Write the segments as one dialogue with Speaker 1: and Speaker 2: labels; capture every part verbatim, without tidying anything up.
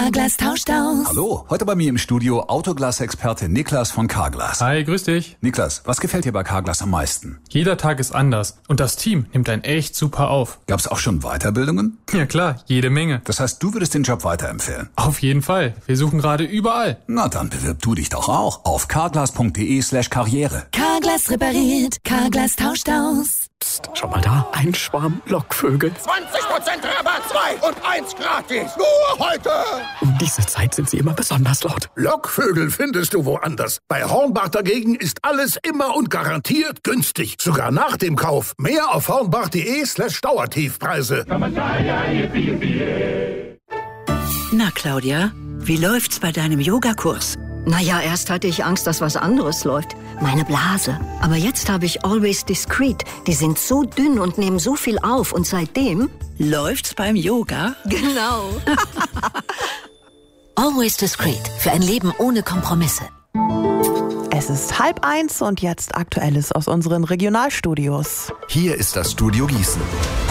Speaker 1: Carglass tauscht aus.
Speaker 2: Hallo, heute bei mir im Studio Autoglas-Experte Niklas von Carglass.
Speaker 3: Hi, grüß dich.
Speaker 2: Niklas, was gefällt dir bei Carglass am meisten?
Speaker 3: Jeder Tag ist anders und das Team nimmt einen echt super auf.
Speaker 2: Gab's auch schon Weiterbildungen?
Speaker 3: Ja klar, jede Menge.
Speaker 2: Das heißt, du würdest den Job weiterempfehlen?
Speaker 3: Auf jeden Fall. Wir suchen gerade überall.
Speaker 2: Na, dann bewirb du dich doch auch auf carglass.de slash karriere.
Speaker 1: Carglass repariert, Carglass tauscht aus.
Speaker 4: Psst, schau mal da, ein Schwarm Lockvögel.
Speaker 5: zwanzig Prozent Rabatt, zwei und eins gratis. Nur heute.
Speaker 4: Um diese Zeit sind sie immer besonders laut.
Speaker 5: Lockvögel findest du woanders. Bei Hornbach dagegen ist alles immer und garantiert günstig. Sogar nach dem Kauf. Mehr auf hornbach.de slash Dauertiefpreise.
Speaker 6: Na, Claudia, wie läuft's bei deinem Yogakurs?
Speaker 7: Naja, erst hatte ich Angst, dass was anderes läuft. Meine Blase. Aber jetzt habe ich Always Discreet. Die sind so dünn und nehmen so viel auf. Und seitdem...
Speaker 6: Läuft's beim Yoga?
Speaker 7: Genau.
Speaker 1: Always Discreet. Für ein Leben ohne Kompromisse.
Speaker 8: Es ist halb eins und jetzt Aktuelles aus unseren Regionalstudios.
Speaker 9: Hier ist das Studio Gießen.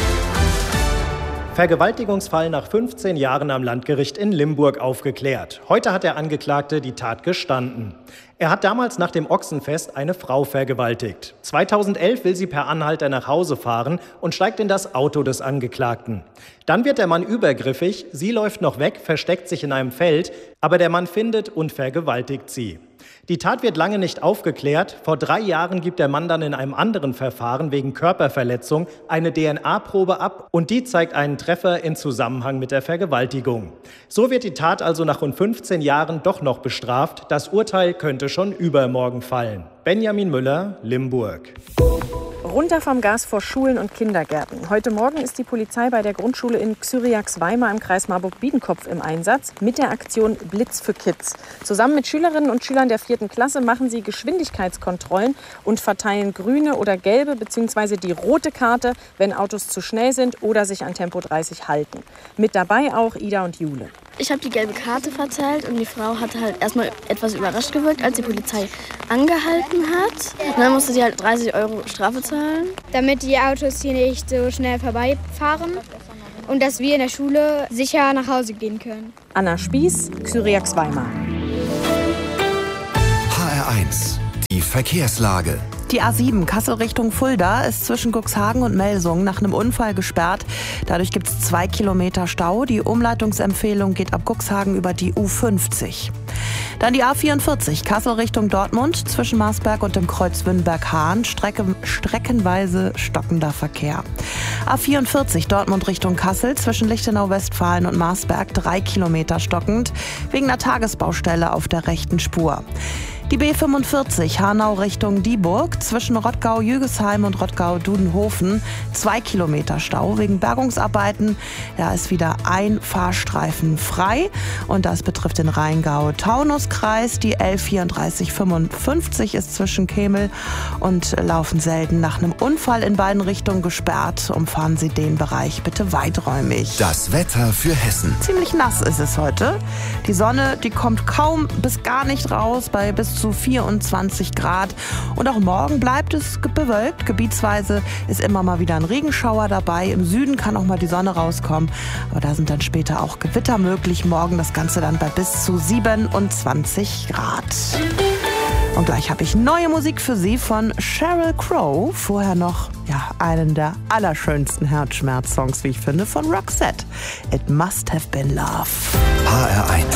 Speaker 10: Vergewaltigungsfall nach fünfzehn Jahren am Landgericht in Limburg aufgeklärt. Heute hat der Angeklagte die Tat gestanden. Er hat damals nach dem Ochsenfest eine Frau vergewaltigt. zweitausendelf will sie per Anhalter nach Hause fahren und steigt in das Auto des Angeklagten. Dann wird der Mann übergriffig, sie läuft noch weg, versteckt sich in einem Feld, aber der Mann findet und vergewaltigt sie. Die Tat wird lange nicht aufgeklärt. Vor drei Jahren gibt der Mann dann in einem anderen Verfahren wegen Körperverletzung eine D N A-Probe ab und die zeigt einen Treffer in Zusammenhang mit der Vergewaltigung. So wird die Tat also nach rund fünfzehn Jahren doch noch bestraft. Das Urteil könnte schon übermorgen fallen. Benjamin Müller, Limburg.
Speaker 11: Runter vom Gas vor Schulen und Kindergärten. Heute Morgen ist die Polizei bei der Grundschule in Xyriax-Weimar im Kreis Marburg-Biedenkopf im Einsatz mit der Aktion Blitz für Kids. Zusammen mit Schülerinnen und Schülern der vierten Klasse machen sie Geschwindigkeitskontrollen und verteilen grüne oder gelbe bzw. die rote Karte, wenn Autos zu schnell sind oder sich an Tempo dreißig halten. Mit dabei auch Ida und Jule.
Speaker 12: Ich habe die gelbe Karte verteilt und die Frau hatte halt erstmal etwas überrascht gewirkt, als die Polizei angehalten hat. Und dann musste sie halt dreißig Euro Strafe zahlen.
Speaker 13: Damit die Autos hier nicht so schnell vorbeifahren und dass wir in der Schule sicher nach Hause gehen können.
Speaker 11: Anna Spieß, Xyriax-Weimar.
Speaker 9: H R eins, die Verkehrslage.
Speaker 8: Die A sieben Kassel Richtung Fulda ist zwischen Cuxhagen und Melsungen nach einem Unfall gesperrt. Dadurch gibt es zwei Kilometer Stau. Die Umleitungsempfehlung geht ab Cuxhagen über die U fünfzig. Dann die A vierundvierzig Kassel Richtung Dortmund zwischen Marsberg und dem Kreuz Wünnberg-Hahn. Strecke, streckenweise stockender Verkehr. A vierundvierzig Dortmund Richtung Kassel zwischen Lichtenau-Westfalen und Marsberg drei Kilometer stockend wegen einer Tagesbaustelle auf der rechten Spur. Die B fünfundvierzig Hanau Richtung Dieburg zwischen Rottgau-Jügesheim und Rottgau-Dudenhofen zwei Kilometer Stau wegen Bergungsarbeiten. Da ist wieder ein Fahrstreifen frei und das betrifft den Rheingau-Taunus-Kreis. Die L vierunddreißig fünfundfünfzig ist zwischen Kemel und Laufenselden nach einem Unfall in beiden Richtungen gesperrt. Umfahren Sie den Bereich bitte weiträumig.
Speaker 9: Das Wetter für Hessen.
Speaker 8: Ziemlich nass ist es heute. Die Sonne, die kommt kaum bis gar nicht raus bei bis zu vierundzwanzig Grad. Und auch morgen bleibt es bewölkt. Gebietsweise ist immer mal wieder ein Regenschauer dabei. Im Süden kann auch mal die Sonne rauskommen. Aber da sind dann später auch Gewitter möglich. Morgen das Ganze dann bei bis zu siebenundzwanzig Grad. Und gleich habe ich neue Musik für Sie von Sheryl Crow. Vorher noch ja, einen der allerschönsten Herzschmerz-Songs, wie ich finde, von Roxette. It Must Have Been Love.
Speaker 9: H